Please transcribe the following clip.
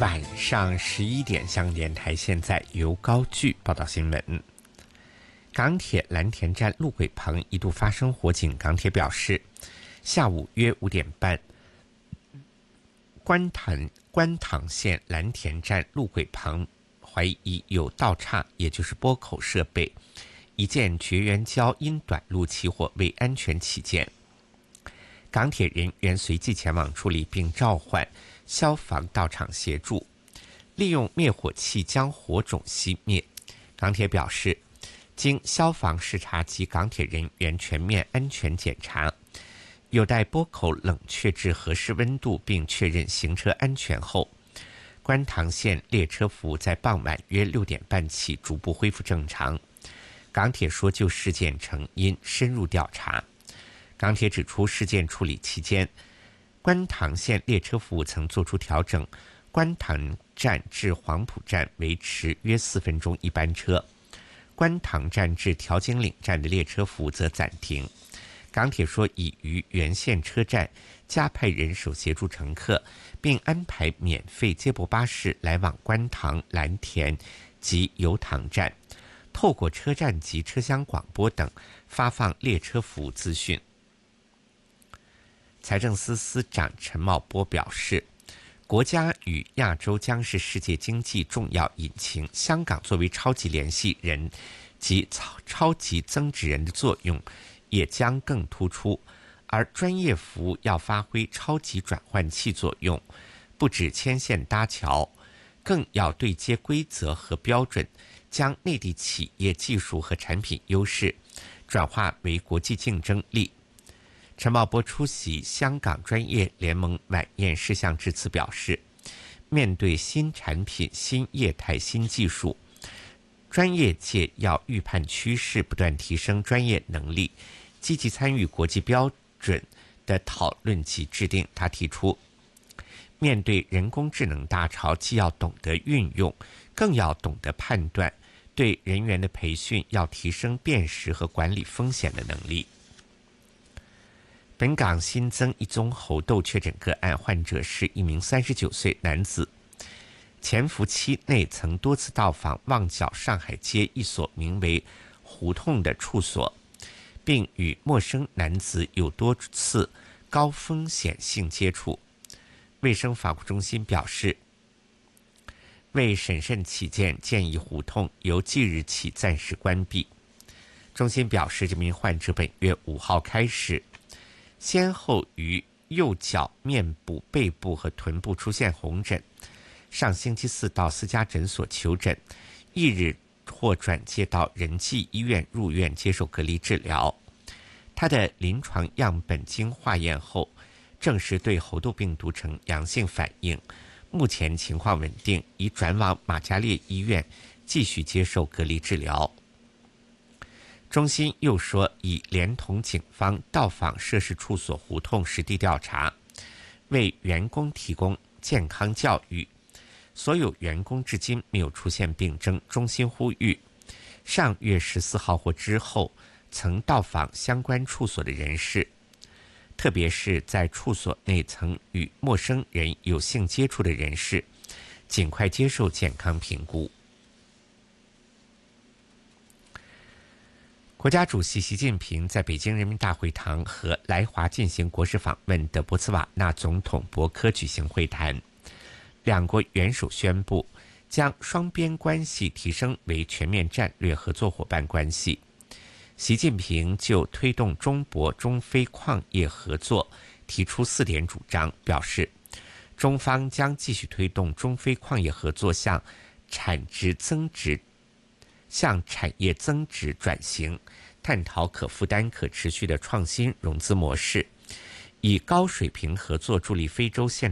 晚上11点，香港电台现在由高炬报道新闻。港铁蓝田站路轨棚一度发生火警，港铁表示，下午约5点半，观塘线蓝田站路轨棚怀疑有盗岔，也就是拨口设备，一件绝缘胶因短路起火，为安全起见，港铁人员随即前往处理，并召唤消防到场协助，利用灭火器将火种熄灭。港铁表示，经消防视察及港铁人员全面安全检查，有待拨口冷却至合适温度，并确认行车安全后，观塘线列车服务在傍晚约6点半起逐步恢复正常。港铁说就事件成因深入调查。港铁指出，事件处理期间，观塘线列车服务曾作出调整，观塘站至黄埔站维持约4分钟一班车，观塘站至调景岭站的列车服务则暂停。港铁说已于原线车站加派人手协助乘客，并安排免费接驳巴士来往观塘、蓝田及油塘站，透过车站及车厢广播等发放列车服务资讯。财政司司长陈茂波表示，国家与亚洲将是世界经济重要引擎，香港作为超级联系人及超级增值人的作用也将更突出，而专业服务要发挥超级转换器作用，不止牵线搭桥，更要对接规则和标准，将内地企业技术和产品优势转化为国际竞争力。陈茂波出席香港专业联盟晚宴事项致辞表示，面对新产品、新业态、新技术，专业界要预判趋势，不断提升专业能力，积极参与国际标准的讨论及制定。他提出，面对人工智能大潮，既要懂得运用，更要懂得判断，对人员的培训要提升辨识和管理风险的能力。本港新增一宗猴痘确诊个案，患者是一名39岁男子，潜伏期内曾多次到访旺角上海街一所名为胡同的处所，并与陌生男子有多次高风险性接触。卫生防护中心表示，为审慎起见，建议胡同由即日起暂时关闭。中心表示，这名患者本月5号开始先后于右脚、面部、背部和臀部出现红疹，上星期4到4家诊所求诊，翌日或转介到仁济医院入院接受隔离治疗。他的临床样本经化验后证实对猴痘病毒呈阳性反应，目前情况稳定，已转往玛嘉烈医院继续接受隔离治疗。中心又说，已连同警方到访涉事处所胡同实地调查，为员工提供健康教育，所有员工至今没有出现病征。中心呼吁上月14号或之后曾到访相关处所的人士，特别是在处所内曾与陌生人有性接触的人士，尽快接受健康评估。国家主席习近平在北京人民大会堂和来华进行国事访问的博茨瓦纳总统博科举行会谈，两国元首宣布将双边关系提升为全面战略合作伙伴关系。习近平就推动中博中非矿业合作提出4点主张，表示中方将继续推动中非矿业合作向产业增值转型，探讨可负担可持续的创新融资模式，以高水平合作助力非洲现